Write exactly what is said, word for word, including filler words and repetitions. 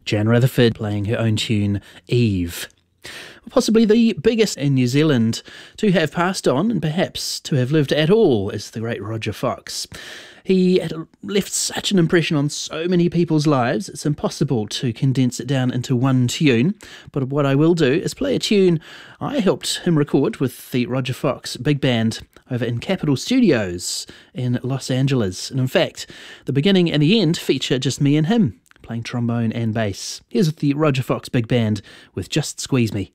Jan Rutherford playing her own tune, Eve. Possibly the biggest in New Zealand to have passed on and perhaps to have lived at all is the great Roger Fox. He had left such an impression on so many people's lives, it's impossible to condense it down into one tune. But what I will do is play a tune I helped him record with the Roger Fox Big Band over in Capitol Studios in Los Angeles. And in fact, the beginning and the end feature just me and him, playing trombone and bass. Here's the Roger Fox Big Band with Just Squeeze Me.